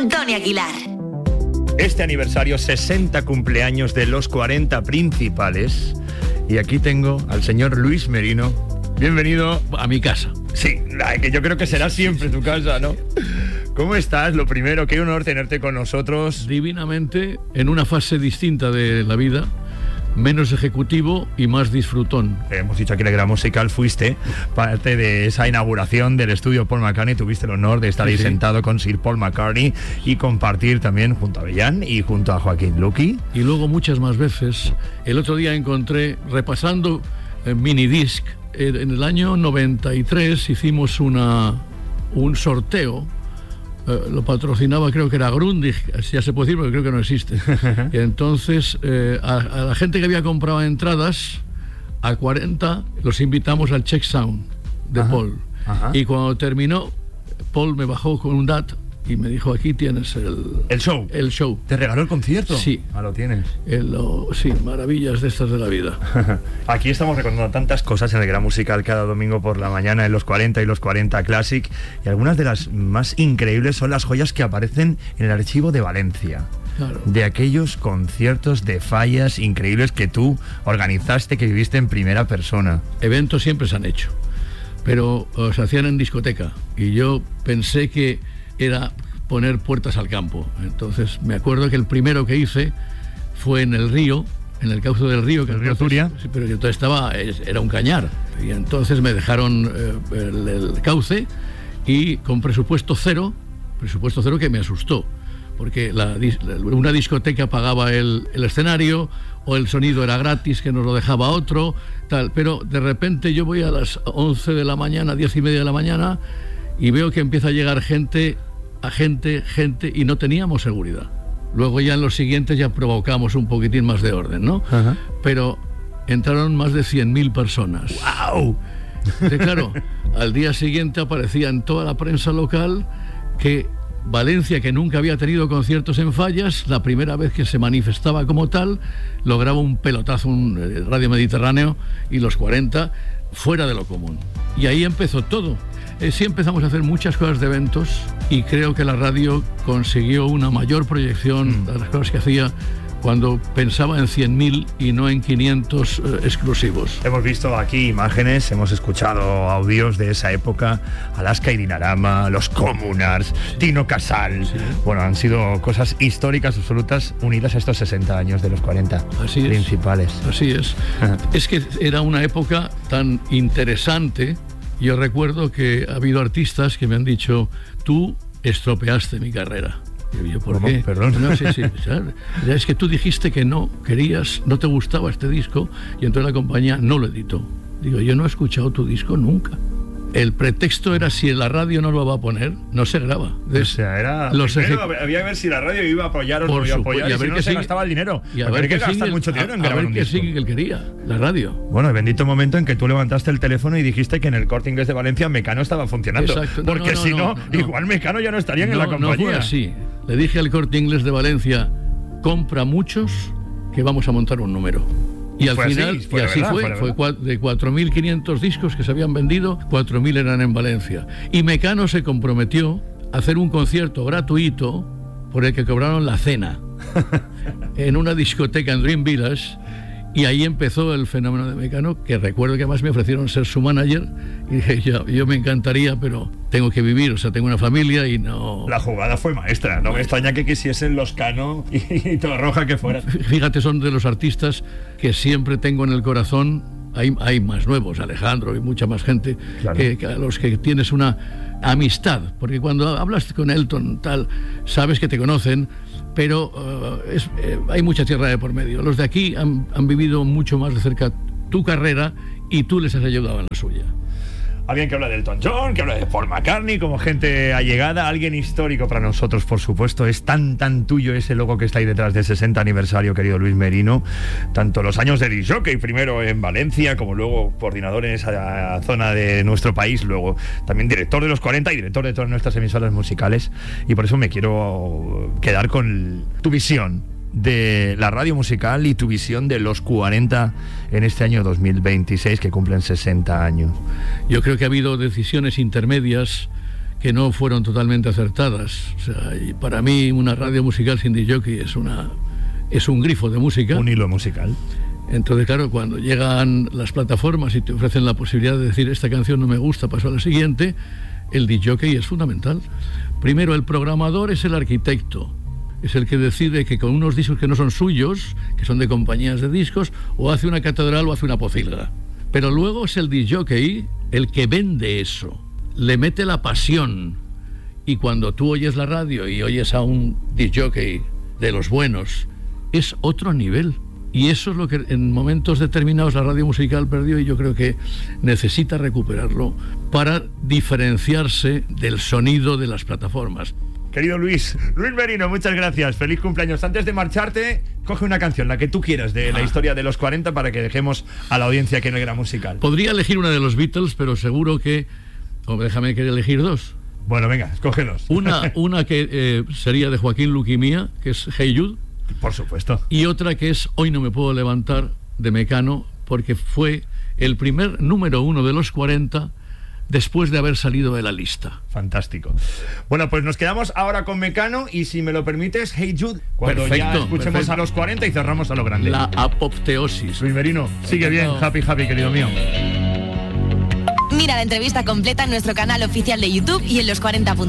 con Tony Aguilar. Este aniversario, 60 cumpleaños de los 40 principales. Y aquí tengo al señor Luis Merino. Bienvenido a mi casa. Sí, que yo creo que será siempre tu casa, ¿no? ¿Cómo estás? Lo primero, qué honor tenerte con nosotros. Divinamente, en una fase distinta de la vida, menos ejecutivo y más disfrutón. Hemos dicho aquí en el Gran Musical, fuiste parte de esa inauguración del estudio Paul McCartney, tuviste el honor de estar ahí sentado con Sir Paul McCartney y compartir también junto a Bellán y junto a Joaquín Luqui. Y luego muchas más veces. El otro día encontré, repasando minidisc, en el año 93 hicimos un sorteo. Lo patrocinaba, creo que era Grundig, ya se puede decir porque creo que no existe. Y entonces a la gente que había comprado entradas, a 40 los invitamos al Check Sound de Paul. Y cuando terminó, Paul me bajó con un DAT y me dijo: aquí tienes el show. El show. ¿Te regaló el concierto? Sí. Lo tienes. Sí, maravillas de estas de la vida. Aquí estamos recordando tantas cosas en el Gran Musical cada domingo por la mañana, en los 40 y los 40 Classic, y algunas de las más increíbles son las joyas que aparecen en el archivo de Valencia. Claro. De aquellos conciertos de fallas increíbles que tú organizaste, que viviste en primera persona. Eventos siempre se han hecho, pero se hacían en discoteca, y yo pensé que era poner puertas al campo. Entonces me acuerdo que el primero que hice fue en el río, en el cauce del río, que el río Turia. Sí, pero que entonces era un cañar, y entonces me dejaron el cauce, y con presupuesto cero que me asustó, porque una discoteca pagaba el escenario, o el sonido era gratis, que nos lo dejaba otro, tal, pero de repente yo voy a las 11 de la mañana, 10:30 de la mañana, y veo que empieza a llegar gente, y no teníamos seguridad. Luego ya en los siguientes ya provocamos un poquitín más de orden, ¿no? Pero entraron más de 100.000 personas. ¡Wow! Claro, al día siguiente aparecía en toda la prensa local que Valencia, que nunca había tenido conciertos en fallas, la primera vez que se manifestaba como tal, lograba un pelotazo, un Radio Mediterráneo, y los 40 fuera de lo común. Y ahí empezó todo. Sí, empezamos a hacer muchas cosas de eventos, y creo que la radio consiguió una mayor proyección de las cosas que hacía cuando pensaba en 100.000 y no en 500 exclusivos. Hemos visto aquí imágenes, hemos escuchado audios de esa época: Alaska y Dinarama, los Communards, Tino Casal. Sí. Bueno, han sido cosas históricas absolutas unidas a estos 60 años de los 40 principales. Así es. Es que era una época tan interesante. Yo recuerdo que ha habido artistas que me han dicho: tú estropeaste mi carrera. Y yo, ¿por qué? Perdón. No, sí. Es que tú dijiste que no querías, no te gustaba este disco, y entonces la compañía no lo editó. Digo, yo no he escuchado tu disco nunca. El pretexto era: si la radio no lo va a poner, no se graba. O sea, era había que ver si la radio iba a apoyar o no iba a apoyar, y a ver, si no se gastaba el dinero. Y a ver qué gasta mucho dinero en grabar un disco. A ver qué sí que él quería, la radio. Bueno, el bendito momento en que tú levantaste el teléfono y dijiste que en el Corte Inglés de Valencia Mecano estaba funcionando. Exacto. Porque si no, igual Mecano ya no estarían en la compañía. No fue así. Le dije al Corte Inglés de Valencia: compra muchos, que vamos a montar un número. Y al final, fue de 4.500 discos que se habían vendido, 4.000 eran en Valencia. Y Mecano se comprometió a hacer un concierto gratuito por el que cobraron la cena en una discoteca en Dream Village. Y ahí empezó el fenómeno de Mecano, que recuerdo que además me ofrecieron ser su manager, y dije: yo me encantaría, pero tengo que vivir, o sea, tengo una familia y no... La jugada fue maestra, no me extraña que quisiesen los Cano y Torroja que fueran. Fíjate, son de los artistas que siempre tengo en el corazón. Hay más nuevos, Alejandro y mucha más gente, claro, que a los que tienes una amistad, porque cuando hablas con Elton, tal, sabes que te conocen, pero hay mucha tierra de por medio. Los de aquí han vivido mucho más de cerca tu carrera, y tú les has ayudado en la suya. Alguien que habla de Elton John, que habla de Paul McCartney como gente allegada, alguien histórico para nosotros, por supuesto. Es tan tuyo ese logo que está ahí detrás del 60 aniversario, querido Luis Merino. Tanto los años de disc jockey, primero en Valencia, como luego coordinador en esa zona de nuestro país, luego también director de los 40 y director de todas nuestras emisoras musicales. Y por eso me quiero quedar con tu visión de la radio musical y tu visión de los 40 en este año 2026, que cumplen 60 años. Yo creo que ha habido decisiones intermedias que no fueron totalmente acertadas. O sea, y para mí una radio musical sin disc-jockey es un grifo de música. Un hilo musical. Entonces, claro, cuando llegan las plataformas y te ofrecen la posibilidad de decir esta canción no me gusta, paso a la siguiente, el disc-jockey es fundamental. Primero, el programador es el arquitecto, es el que decide que con unos discos que no son suyos, que son de compañías de discos, o hace una catedral o hace una pocilga. Pero luego es el disc-jockey el que vende eso, le mete la pasión. Y cuando tú oyes la radio y oyes a un disc-jockey de los buenos, es otro nivel. Y eso es lo que en momentos determinados la radio musical perdió, y yo creo que necesita recuperarlo para diferenciarse del sonido de las plataformas. Querido Luis Merino, muchas gracias. Feliz cumpleaños. Antes de marcharte, coge una canción, la que tú quieras, de la historia de los 40, para que dejemos a la audiencia que no era musical. Podría elegir una de los Beatles, pero seguro que... déjame que elegir dos. Bueno, venga, escógelos. Una que sería de Joaquín Luquimía, que es Hey Jude. Por supuesto. Y otra que es Hoy no me puedo levantar, de Mecano, porque fue el primer número 1 de los 40 después de haber salido de la lista. Fantástico. Bueno, pues nos quedamos ahora con Mecano y, si me lo permites, Hey Jude, cuando ya escuchemos a los 40 y cerramos a lo grande. La apoteosis. Luis Merino, sigue bien. Happy, querido mío. Mira la entrevista completa en nuestro canal oficial de YouTube y en los 40.